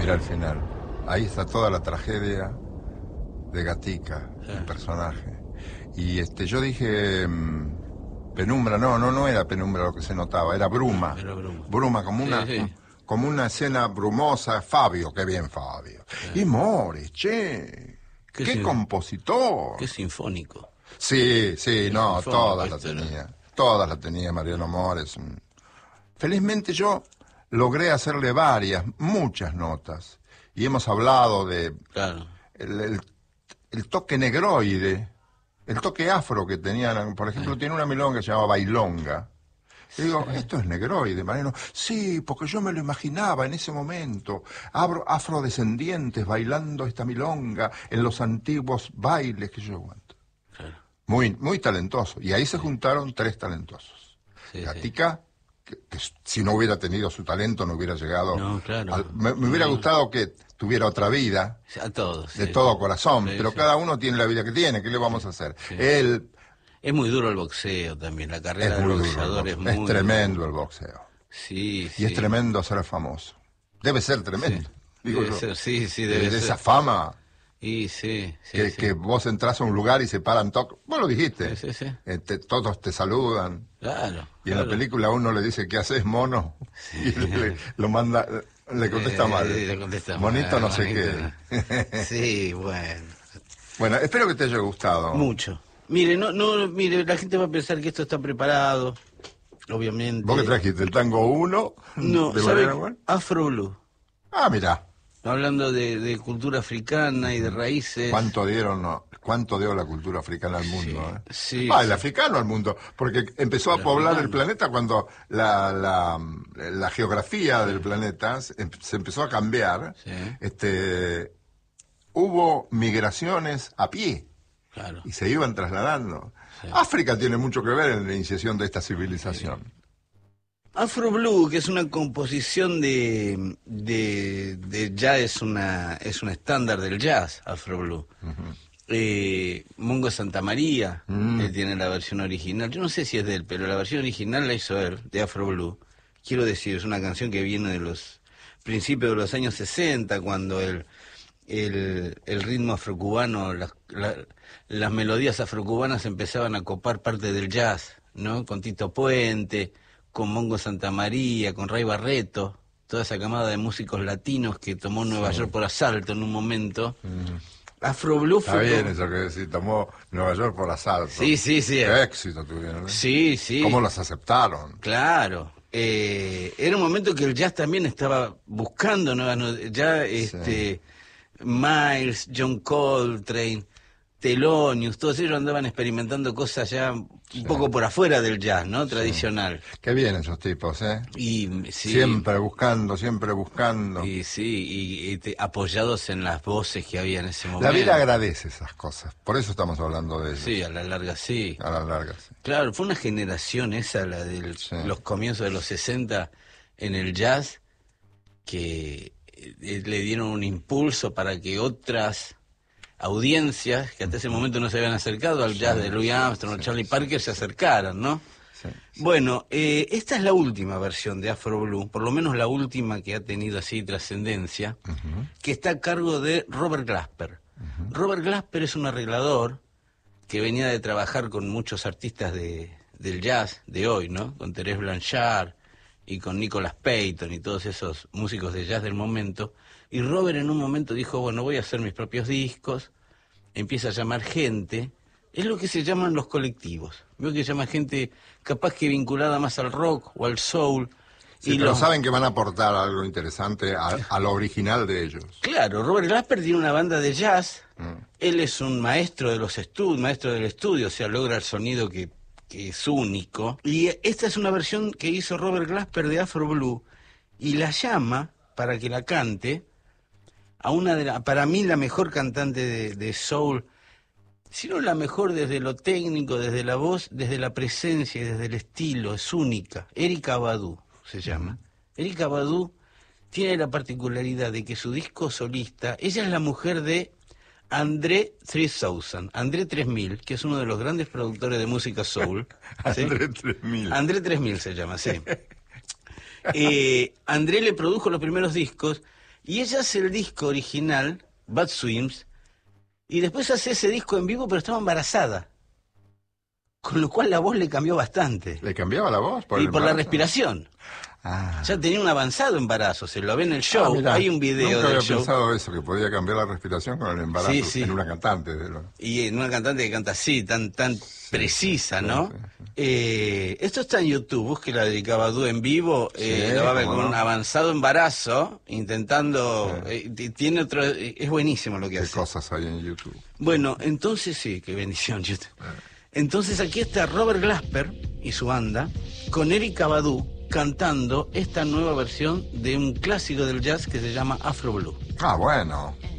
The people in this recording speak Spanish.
Mira el final. Ahí está toda la tragedia de Gatica, el personaje. Y yo dije penumbra, no era penumbra lo que se notaba, era bruma. Era bruma. Bruma, como una escena brumosa. Fabio, qué bien Fabio. Y Mores, che, qué compositor. Qué sinfónico. Sí, no, todas las tenía Mariano Mores. Felizmente yo logré hacerle muchas notas. Y hemos hablado de el toque negroide, el toque afro que tenían. Por ejemplo, tiene una milonga que se llama Bailonga. Y digo, esto es negroide, Mariano. Sí, porque yo me lo imaginaba en ese momento. Afrodescendientes bailando esta milonga en los antiguos bailes que yo aguanto. Muy, muy talentoso. Y ahí se juntaron tres talentosos. Gatica, que si no hubiera tenido su talento no hubiera llegado. No, claro. Me hubiera gustado que tuviera otra vida. A todos. De todo corazón. Pero cada uno tiene la vida que tiene. ¿Qué le vamos a hacer? Él... Es muy duro el boxeo también. La carrera del boxeador es muy... Es tremendo el boxeo. Sí. Y es tremendo ser famoso. Debe ser tremendo. Debe ser. Debe ser. Esa fama... Y que vos entras a un lugar y se paran todos. Vos lo dijiste. Sí. Todos te saludan. Claro. Y en la película uno le dice, ¿qué haces, mono? Y lo manda, le contesta mal. Le contesta Monito mal, no sé qué. Sí, bueno. Bueno, espero que te haya gustado. Mucho. Mire, mire, la gente va a pensar que esto está preparado, obviamente. ¿Vos qué trajiste? ¿El tango 1? No, ¿sabes? Afro Blue. Ah, mirá. Hablando de cultura africana y de raíces. ¿Cuánto dio la cultura africana al mundo? Sí. El africano al mundo, porque empezó a poblar el planeta cuando la geografía del planeta se empezó a cambiar. Sí. Hubo migraciones a pie. Claro. Y se iban trasladando. Sí. África tiene mucho que ver en la iniciación de esta civilización. Sí. Afro Blue, que es una composición ya es un estándar del jazz, Afro Blue. Mongo Santamaría tiene la versión original. Yo no sé si es de él, pero la versión original la hizo él, de Afro Blue. Quiero decir, es una canción que viene de los principios de los años 60, cuando el ritmo afrocubano, las melodías afrocubanas empezaban a copar parte del jazz, ¿no? Con Tito Puente, con Mongo Santamaría, con Ray Barreto, toda esa camada de músicos latinos que tomó Nueva York por asalto en un momento. Afro Blue fue... Está bien eso que decís, tomó Nueva York por asalto. Sí. Qué éxito tuvieron, ¿eh? Sí. ¿Cómo los aceptaron? Claro. Era un momento que el jazz también estaba buscando Miles, John Coltrane, Thelonious, todos ellos andaban experimentando cosas ya un poco por afuera del jazz, ¿no? Tradicional. Qué bien esos tipos, ¿eh? Y siempre buscando. Y apoyados en las voces que había en ese momento. La vida agradece esas cosas, por eso estamos hablando de ellos. Sí, a la larga sí. Sí. Claro, fue una generación esa, la de los comienzos de los 60 en el jazz, que le dieron un impulso para que otras audiencias que hasta ese momento no se habían acercado al jazz de Louis Armstrong o Charlie Parker se acercaran, ¿no? Sí. Bueno, esta es la última versión de Afro Blue, por lo menos la última que ha tenido así trascendencia, que está a cargo de Robert Glasper. Robert Glasper es un arreglador que venía de trabajar con muchos artistas del jazz de hoy, ¿no? Con Thérèse Blanchard y con Nicholas Payton y todos esos músicos de jazz del momento. Y Robert en un momento dijo, bueno, voy a hacer mis propios discos, empieza a llamar gente, es lo que se llaman los colectivos. Veo que llama gente capaz que vinculada más al rock o al soul. Sí, pero saben que van a aportar algo interesante a lo original de ellos. Claro, Robert Glasper tiene una banda de jazz, él es un maestro de maestro del estudio, o sea, logra el sonido que es único. Y esta es una versión que hizo Robert Glasper de Afro Blue, y la llama para que la cante a para mí la mejor cantante de soul, si no la mejor desde lo técnico, desde la voz, desde la presencia y desde el estilo, es única. Erykah Badu se llama. Erykah Badu tiene la particularidad de que su disco solista, ella es la mujer de André 3000, André 3000, que es uno de los grandes productores de música soul. ¿Sí? André 3000. André 3000 se llama, sí. André le produjo los primeros discos, Y ella hace el disco original, Bad Swims, y después hace ese disco en vivo, pero estaba embarazada. Con lo cual la voz le cambió bastante. ¿Le cambiaba la voz? Y por la respiración. Ah. Ya tenía un avanzado embarazo, se lo ve en el show. Mirá, hay un video nunca del había show. pensado eso, que podía cambiar la respiración con el embarazo en una cantante. Y en una cantante que canta así, tan precisa, ¿no? Esto está en YouTube, busque la de Cavadú en vivo, lo va a ver con un avanzado embarazo, intentando... tiene otro... es buenísimo lo que hace. ¿Qué cosas hay en YouTube? Bueno, entonces sí, qué bendición YouTube. Entonces aquí está Robert Glasper y su banda, con Erykah Badu, cantando esta nueva versión de un clásico del jazz que se llama Afro Blue. Ah, bueno.